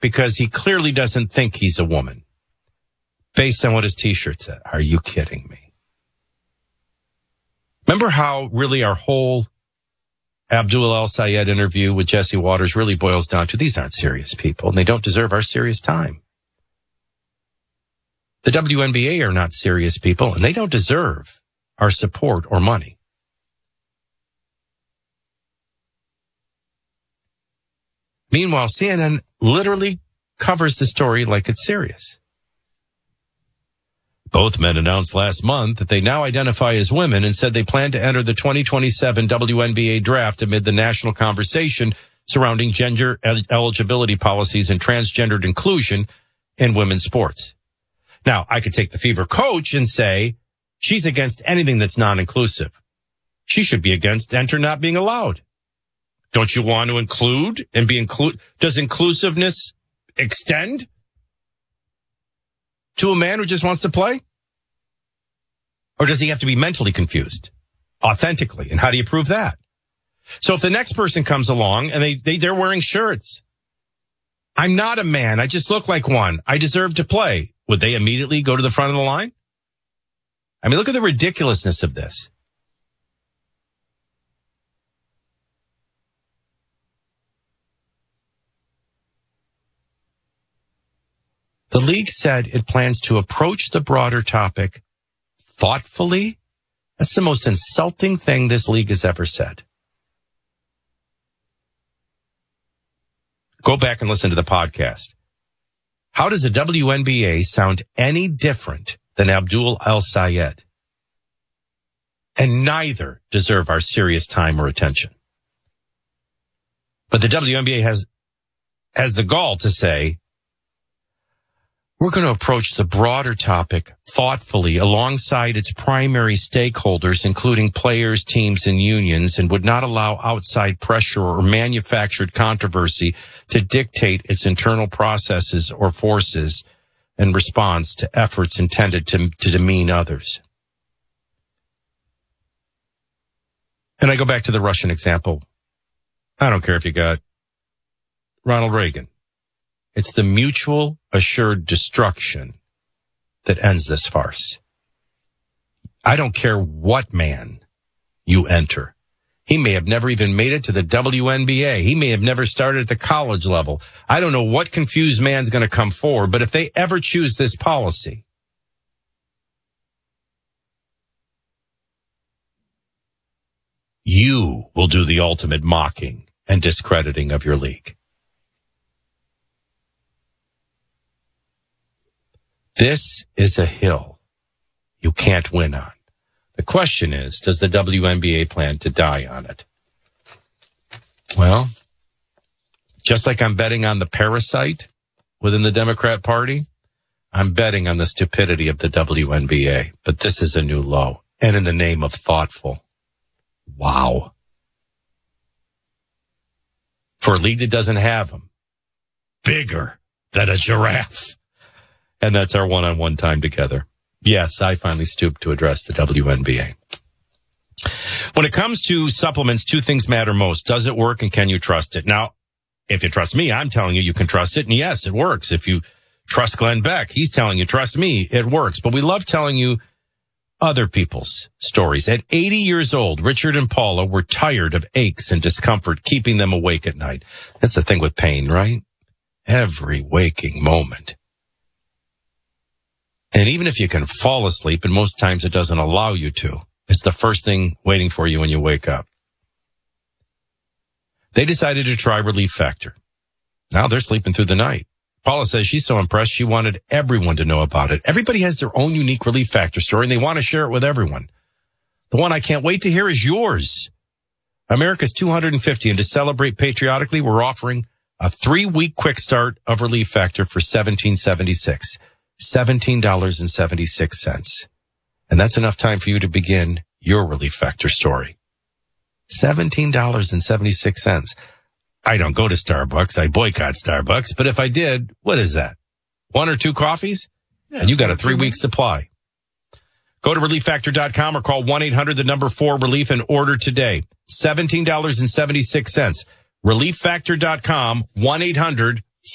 because he clearly doesn't think he's a woman. Based on what his T-shirt said. Are you kidding me? Remember how really our whole Abdul El-Sayed interview with Jesse Waters really boils down to these aren't serious people and they don't deserve our serious time. The WNBA are not serious people and they don't deserve our support or money. Meanwhile, CNN literally covers the story like it's serious. Both men announced last month that they now identify as women and said they plan to enter the 2027 WNBA draft amid the national conversation surrounding gender eligibility policies and transgendered inclusion in women's sports. Now, I could take the Fever coach and say she's against anything that's non-inclusive. She should be against enter not being allowed. Don't you want to include and be include? Does inclusiveness extend to a man who just wants to play? Or does he have to be mentally confused authentically? And how do you prove that? So if the next person comes along and they're wearing shirts, I'm not a man. I just look like one. I deserve to play. Would they immediately go to the front of the line? I mean, look at the ridiculousness of this. The league said it plans to approach the broader topic thoughtfully. That's the most insulting thing this league has ever said. Go back and listen to the podcast. How does the WNBA sound any different than Abdul El-Sayed? And neither deserve our serious time or attention. But the WNBA has the gall to say, we're going to approach the broader topic thoughtfully alongside its primary stakeholders, including players, teams, and unions, and would not allow outside pressure or manufactured controversy to dictate its internal processes or forces in response to efforts intended to demean others. And I go back to the Russian example. I don't care if you got Ronald Reagan. It's the mutual assured destruction that ends this farce. I don't care what man you enter. He may have never even made it to the WNBA. He may have never started at the college level. I don't know what confused man's going to come forward, but if they ever choose this policy, you will do the ultimate mocking and discrediting of your league. This is a hill you can't win on. The question is, does the WNBA plan to die on it? Well, just like I'm betting on the parasite within the Democrat Party, I'm betting on the stupidity of the WNBA. But this is a new low. And in the name of thoughtful. Wow. For a league that doesn't have them. Bigger than a giraffe. And that's our one-on-one time together. Yes, I finally stooped to address the WNBA. When it comes to supplements, two things matter most. Does it work and can you trust it? Now, if you trust me, I'm telling you, you can trust it. And yes, it works. If you trust Glenn Beck, he's telling you, trust me, it works. But we love telling you other people's stories. At 80 years old, Richard and Paula were tired of aches and discomfort, keeping them awake at night. That's the thing with pain, right? Every waking moment. And even if you can fall asleep, and most times it doesn't allow you to, it's the first thing waiting for you when you wake up. They decided to try Relief Factor. Now they're sleeping through the night. Paula says she's so impressed she wanted everyone to know about it. Everybody has their own unique Relief Factor story, and they want to share it with everyone. The one I can't wait to hear is yours. America's 250, and to celebrate patriotically, we're offering a 3-week quick start of Relief Factor for $17.76. $17.76. And that's enough time for you to begin your Relief Factor story. $17.76. I don't go to Starbucks. I boycott Starbucks. But if I did, what is that? 1 or 2 coffees? Yeah, and you got a 3-week supply. Go to ReliefFactor.com or call 1-800-4-RELIEF and order today. $17.76. ReliefFactor.com, 1-800